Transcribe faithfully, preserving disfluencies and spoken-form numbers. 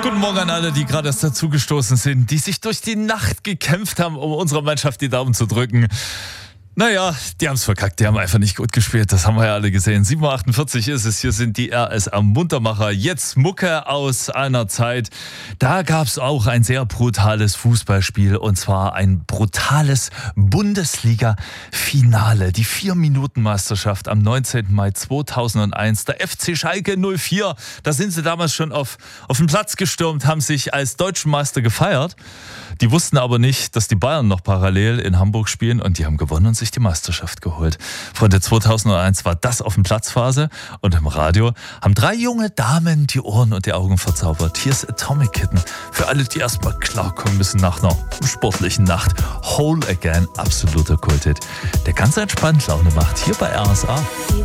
Guten Morgen an alle, die gerade erst dazugestoßen sind, die sich durch die Nacht gekämpft haben, um unserer Mannschaft die Daumen zu drücken. Naja, die haben es verkackt, die haben einfach nicht gut gespielt, das haben wir ja alle gesehen. sieben Uhr achtundvierzig ist es, hier sind die R S A Muntermacher. Jetzt Mucke aus einer Zeit, da gab es auch ein sehr brutales Fußballspiel und zwar ein brutales Bundesliga-Finale. Die Vier-Minuten-Meisterschaft am neunzehnten Mai zweitausendeins. Der F C Schalke null vier, da sind sie damals schon auf, auf den Platz gestürmt, haben sich als Deutschen Meister gefeiert. Die wussten aber nicht, dass die Bayern noch parallel in Hamburg spielen und die haben gewonnen und sich die Meisterschaft geholt. Freunde, zweitausendeins war das auf dem Platzphase und im Radio haben drei junge Damen die Ohren und die Augen verzaubert. Hier ist Atomic Kitten. Für alle, die erstmal klarkommen müssen nach einer sportlichen Nacht. Whole Again, absoluter Kulthit, der ganz entspannt Laune macht. Hier bei R S A.